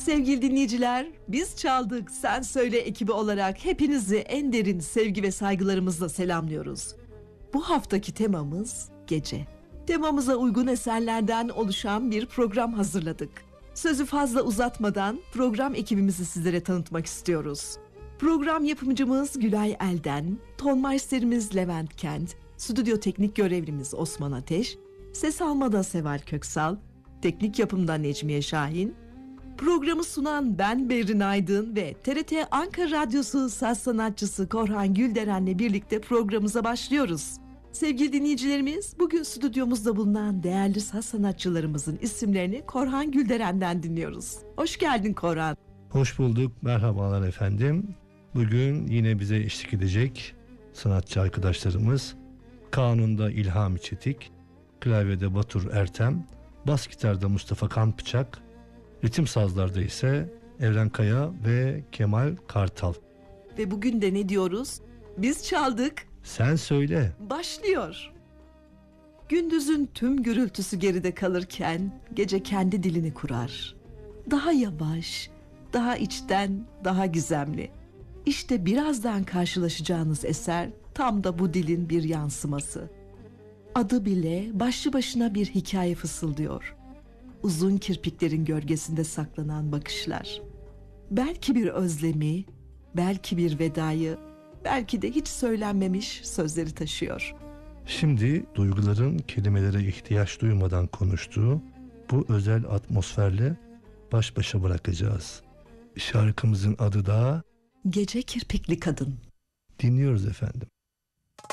Sevgili dinleyiciler, biz çaldık sen söyle ekibi olarak hepinizi en derin sevgi ve saygılarımızla selamlıyoruz. Bu haftaki temamız gece. Temamıza uygun eserlerden oluşan bir program hazırladık. Sözü fazla uzatmadan program ekibimizi sizlere tanıtmak istiyoruz. Program yapımcımız Gülay Elden, tonmeisterimiz Levent Kent, stüdyo teknik görevlimiz Osman Ateş, ses almada Seval Köksal, teknik yapımda Necmiye Şahin, programı sunan ben Berrin Aydın ve TRT Ankara Radyosu saz sanatçısı Korhan Gülderen'le birlikte programımıza başlıyoruz. Sevgili dinleyicilerimiz, bugün stüdyomuzda bulunan değerli saz sanatçılarımızın isimlerini Korhan Gülderen'den dinliyoruz. Hoş geldin Korhan. Hoş bulduk, merhabalar efendim. Bugün yine bize eşlik edecek sanatçı arkadaşlarımız Kanun'da İlhami Çetik, klavyede Batur Ertem, bas gitarda Mustafa Kanbıçak, ritim sazlarda ise Evren Kaya ve Kemal Kartal. Ve bugün de ne diyoruz? Biz çaldık. Sen söyle. Başlıyor. Gündüzün tüm gürültüsü geride kalırken gece kendi dilini kurar. Daha yavaş, daha içten, daha gizemli. İşte birazdan karşılaşacağınız eser tam da bu dilin bir yansıması. Adı bile başlı başına bir hikaye fısıldıyor. Uzun kirpiklerin gölgesinde saklanan bakışlar. Belki bir özlemi, belki bir vedayı, belki de hiç söylenmemiş sözleri taşıyor. Şimdi duyguların kelimelere ihtiyaç duymadan konuştuğu bu özel atmosferle baş başa bırakacağız. Şarkımızın adı da Gece Kirpikli Kadın. Dinliyoruz efendim.